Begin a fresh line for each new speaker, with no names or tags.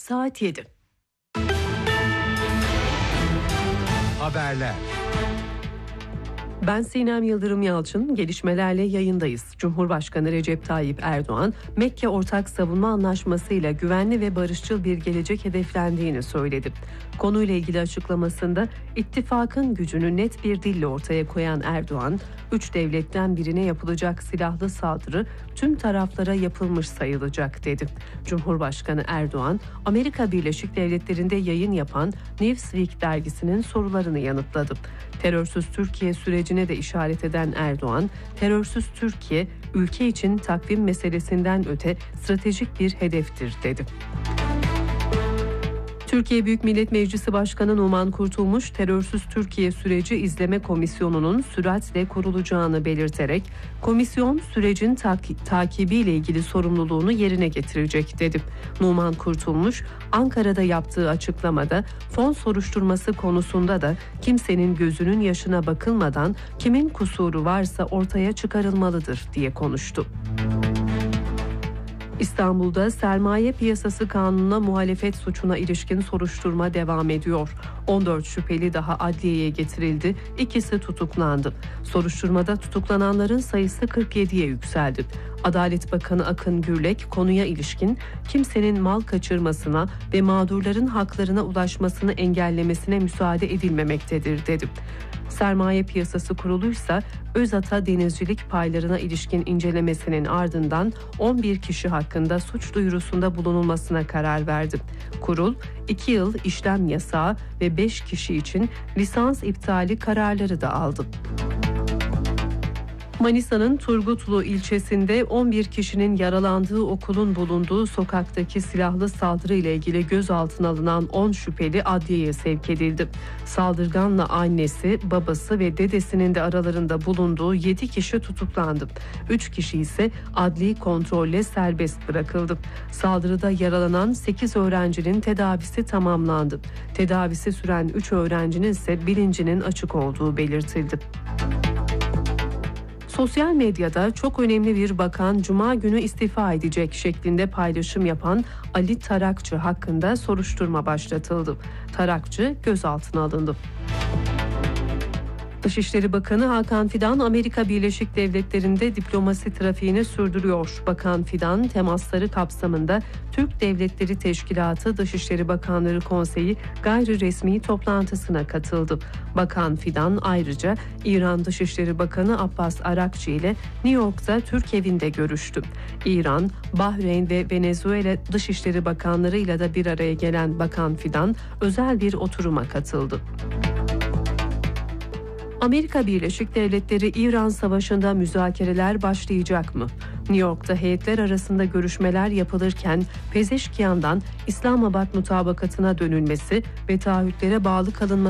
saat 7.
Haberler.
Ben Sinem Yıldırım Yalçın, gelişmelerle yayındayız. Cumhurbaşkanı Recep Tayyip Erdoğan, Mekke Ortak Savunma Anlaşması ile güvenli ve barışçıl bir gelecek hedeflendiğini söyledi. Konuyla ilgili açıklamasında ittifakın gücünü net bir dille ortaya koyan Erdoğan, 3 devletten birine yapılacak silahlı saldırı tüm taraflara yapılmış sayılacak dedi. Cumhurbaşkanı Erdoğan, Amerika Birleşik Devletleri'nde yayın yapan Newsweek dergisinin sorularını yanıtladı. Terörsüz Türkiye sürecine de işaret eden Erdoğan, terörsüz Türkiye, ülke için takvim meselesinden öte stratejik bir hedeftir dedi. Türkiye Büyük Millet Meclisi Başkanı Numan Kurtulmuş, terörsüz Türkiye süreci izleme komisyonunun süratle kurulacağını belirterek, komisyon sürecin takibiyle ilgili sorumluluğunu yerine getirecek dedi. Numan Kurtulmuş, Ankara'da yaptığı açıklamada fon soruşturması konusunda da kimsenin gözünün yaşına bakılmadan kimin kusuru varsa ortaya çıkarılmalıdır diye konuştu. İstanbul'da sermaye piyasası kanununa muhalefet suçuna ilişkin soruşturma devam ediyor. 14 şüpheli daha adliyeye getirildi, ikisi tutuklandı. Soruşturmada tutuklananların sayısı 47'ye yükseldi. Adalet Bakanı Akın Gürlek konuya ilişkin kimsenin mal kaçırmasına ve mağdurların haklarına ulaşmasını engellemesine müsaade edilmemektedir dedi. Sermaye Piyasası Kurulu'ysa Özata denizcilik paylarına ilişkin incelemesinin ardından 11 kişi hakkında suç duyurusunda bulunulmasına karar verdi. Kurul 2 yıl işlem yasağı ve 5 kişi için lisans iptali kararları da aldı. Manisa'nın Turgutlu ilçesinde 11 kişinin yaralandığı okulun bulunduğu sokaktaki silahlı saldırı ile ilgili gözaltına alınan 10 şüpheli adliyeye sevk edildi. Saldırganla annesi, babası ve dedesinin de aralarında bulunduğu 7 kişi tutuklandı. 3 kişi ise adli kontrolle serbest bırakıldı. Saldırıda yaralanan 8 öğrencinin tedavisi tamamlandı. Tedavisi süren 3 öğrencinin ise bilincinin açık olduğu belirtildi. Sosyal medyada çok önemli bir bakan Cuma günü istifa edecek şeklinde paylaşım yapan Ali Tarakçı hakkında soruşturma başlatıldı. Tarakçı gözaltına alındı. Dışişleri Bakanı Hakan Fidan, Amerika Birleşik Devletleri'nde diplomasi trafiğini sürdürüyor. Bakan Fidan, temasları kapsamında Türk Devletleri Teşkilatı Dışişleri Bakanları Konseyi gayri resmi toplantısına katıldı. Bakan Fidan ayrıca İran Dışişleri Bakanı Abbas Arakçı ile New York'ta Türk evinde görüştü. İran, Bahreyn ve Venezuela Dışişleri Bakanlarıyla da bir araya gelen Bakan Fidan özel bir oturuma katıldı. Amerika Birleşik Devletleri İran Savaşı'nda müzakereler başlayacak mı? New York'ta heyetler arasında görüşmeler yapılırken Pezeşkiyan'dan İslamabad mutabakatına dönülmesi ve taahhütlere bağlı kalınması